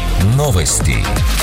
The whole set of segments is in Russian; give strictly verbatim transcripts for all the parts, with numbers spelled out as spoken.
Новости.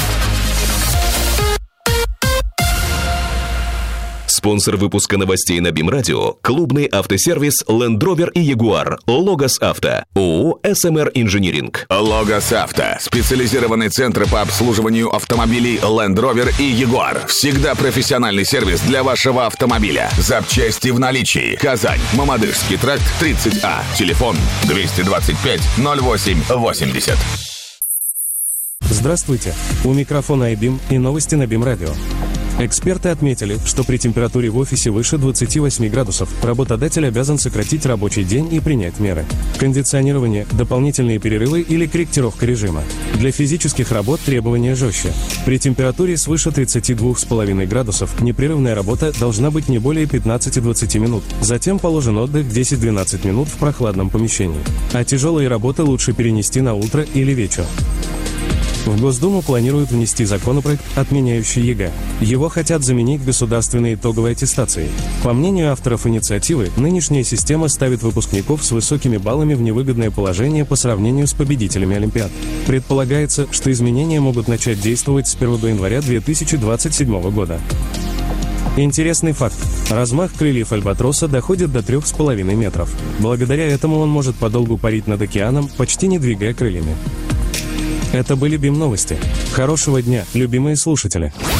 Спонсор выпуска новостей на БИМ-радио – клубный автосервис Land Rover и Jaguar. Логос Авто. ООО эс эм эр Инжиниринг. Логос Авто. Специализированный центр по обслуживанию автомобилей Land Rover и Jaguar. Всегда профессиональный сервис для вашего автомобиля. Запчасти в наличии. Казань. Мамадышский тракт, тридцать А. Телефон двести двадцать пять ноль восемь восемьдесят. Здравствуйте. У микрофона iBeam и новости на БИМ-радио. Эксперты отметили, что при температуре в офисе выше двадцати восьми градусов работодатель обязан сократить рабочий день и принять меры. Кондиционирование, дополнительные перерывы или корректировка режима. Для физических работ требования жестче. При температуре свыше тридцати двух с половиной градусов непрерывная работа должна быть не более пятнадцати-двадцати минут. Затем положен отдых десять-двенадцать минут в прохладном помещении. А тяжелые работы лучше перенести на утро или вечер. В Госдуму планируют внести законопроект, отменяющий ЕГЭ. Его хотят заменить государственной итоговой аттестацией. По мнению авторов инициативы, нынешняя система ставит выпускников с высокими баллами в невыгодное положение по сравнению с победителями Олимпиад. Предполагается, что изменения могут начать действовать с первого января две тысячи двадцать седьмого года. Интересный факт. Размах крыльев альбатроса доходит до трех с половиной метров. Благодаря этому он может подолгу парить над океаном, почти не двигая крыльями. Это были БИМ-новости. Хорошего дня, любимые слушатели.